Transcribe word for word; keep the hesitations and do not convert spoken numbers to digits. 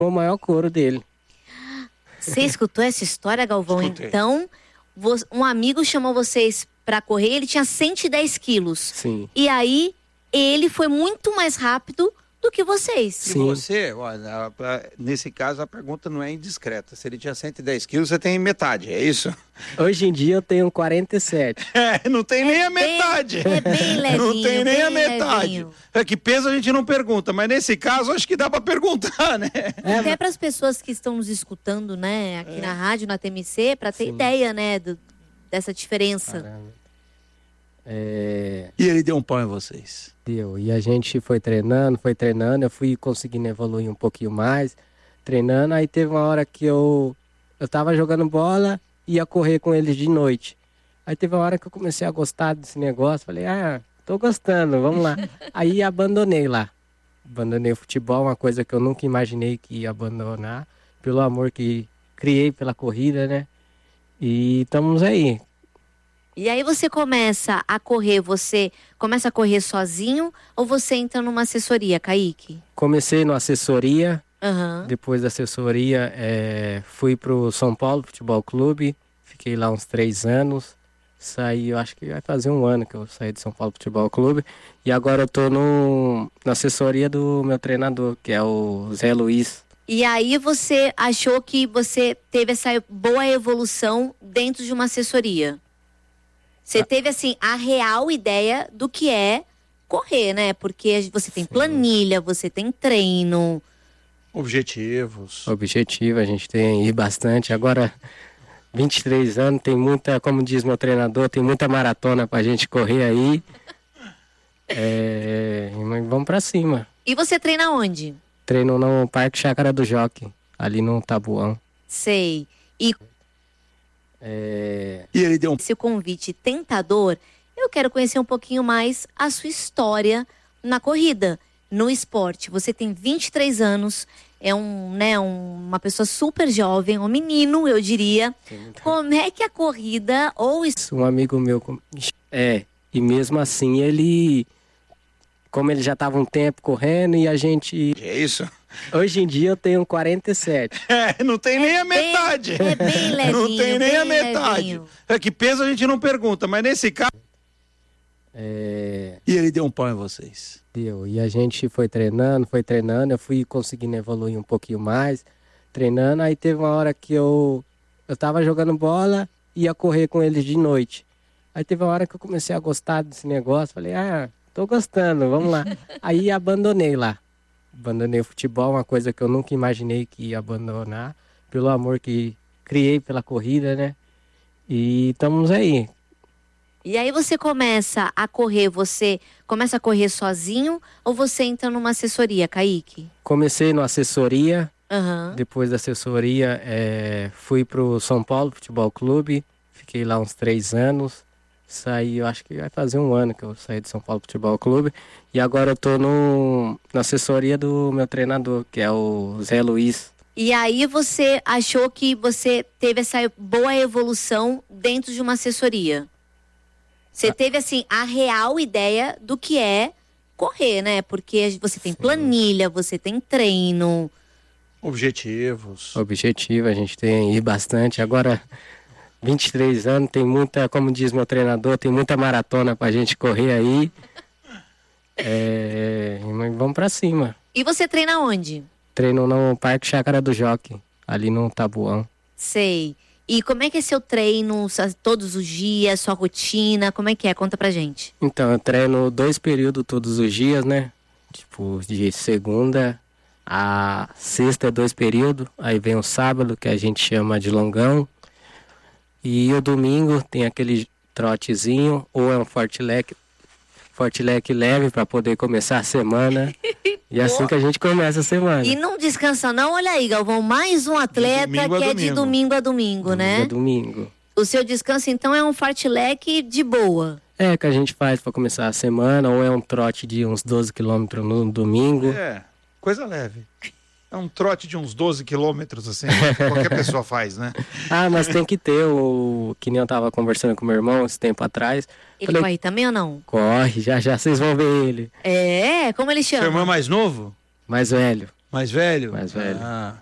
O maior couro dele. Você escutou essa história, Galvão? Escutei. Então, um amigo chamou vocês pra correr, ele tinha cento e dez quilos. Sim. E aí, ele foi muito mais rápido do que vocês. Se Sim. você, olha, pra- nesse caso a pergunta não é indiscreta. Se ele tinha cento e dez quilos, você tem metade, é isso? Hoje em dia eu tenho quarenta e sete. É, não tem nem a bem- metade. é bem levinho, Não tem nem bem a metade. levinho. É que peso a gente não pergunta, mas nesse caso acho que dá pra perguntar, né? Até para as pessoas que estão nos escutando, né, aqui na rádio, na T M C, para ter Sim. ideia, né, do- dessa diferença. Caramba. É, E ele deu um pão em vocês. deu. E a gente foi treinando, foi treinando, eu fui conseguindo evoluir um pouquinho mais, treinando, aí teve uma hora que eu, eu tava jogando bola e ia correr com eles de noite. Aí teve uma hora que eu comecei a gostar desse negócio, falei, ah, tô gostando, vamos lá. Aí abandonei lá. Abandonei o futebol, uma coisa que eu nunca imaginei que ia abandonar, pelo amor que criei pela corrida, né? E estamos aí. E aí você começa a correr, você começa a correr sozinho ou você entra numa assessoria, Kaique? Comecei no assessoria, Aham. depois da assessoria é, fui pro São Paulo Futebol Clube, fiquei lá uns três anos, saí, eu acho que vai fazer um ano que eu saí do São Paulo Futebol Clube, e agora eu tô no, na assessoria do meu treinador, que é o Zé Luiz. E aí você achou que você teve essa boa evolução dentro de uma assessoria? Você teve, assim, a real ideia do que é correr, né? Porque você tem planilha, você tem treino. Objetivos. Objetivo, a gente tem aí bastante, agora vinte e três anos, tem muita, como diz meu treinador, tem muita maratona pra gente correr aí, é, mas vamos pra cima. E você treina onde? Treino no Parque Chácara do Jockey, ali no Tabuão. Sei. E É, E ele deu um esse convite tentador, eu quero conhecer um pouquinho mais a sua história na corrida, no esporte. Você tem vinte e três anos, é um, né, um- uma pessoa super jovem, um menino, eu diria. Como é que a corrida ou es- um amigo meu, com- é, e mesmo assim ele, como ele já tava um tempo correndo e a gente, É isso? hoje em dia eu tenho quarenta e sete. É, não tem nem a bem- metade. é bem levinho, Não tem nem a bem metade. levinho. É que peso a gente não pergunta, mas nesse caso. É, E ele deu um pão em vocês. deu. E a gente foi treinando, foi treinando, eu fui conseguindo evoluir um pouquinho mais, treinando, aí teve uma hora que eu, eu tava jogando bola e ia correr com eles de noite. Aí teve uma hora que eu comecei a gostar desse negócio, falei, ah, tô gostando, vamos lá. Aí abandonei lá. Abandonei o futebol, uma coisa que eu nunca imaginei que ia abandonar, pelo amor que criei pela corrida, né? E estamos aí. E aí você começa a correr, você começa a correr sozinho ou você entra numa assessoria, Kaique? Comecei no assessoria, Aham. depois da assessoria é, fui pro São Paulo Futebol Clube, fiquei lá uns três anos, saí, eu acho que vai fazer um ano que eu saí do São Paulo Futebol Clube, e agora eu tô no, na assessoria do meu treinador, que é o Zé Luiz. E aí você achou que você teve essa boa evolução dentro de uma assessoria? Você teve, assim, a real ideia do que é correr, né? Porque você tem planilha, você tem treino. Objetivos. Objetivo, a gente tem aí bastante, agora vinte e três anos, tem muita, como diz meu treinador, tem muita maratona pra gente correr aí, é, mas vamos pra cima. E você treina onde? Treino no Parque Chácara do Jockey, ali no Tabuão. Sei. E como é que é seu treino, sa- todos os dias, sua rotina, como é que é? Conta pra gente. Então, eu treino dois períodos todos os dias, né? Tipo, de segunda a sexta é dois períodos, aí vem o sábado, que a gente chama de longão, e o domingo tem aquele trotezinho, ou é um forte-leque, forte-leque leve para poder começar a semana, e é assim que a gente começa a semana. E não descansa não? Olha aí, Galvão, mais um atleta domingo a que é de domingo. domingo a domingo, né? É domingo. O seu descanso, então, é um fartlek de boa. É, que a gente faz para começar a semana, ou é um trote de uns doze quilômetros no domingo. É, coisa leve. É um trote de uns doze quilômetros, assim, qualquer pessoa faz, né? Ah, mas tem que ter o... Que nem eu tava conversando com meu irmão esse tempo atrás. Ele Falei, corre também ou não? corre, já já vocês vão ver ele. É, como ele Seu chama? irmão é mais novo? Mais velho. Mais velho? Mais velho. Ah.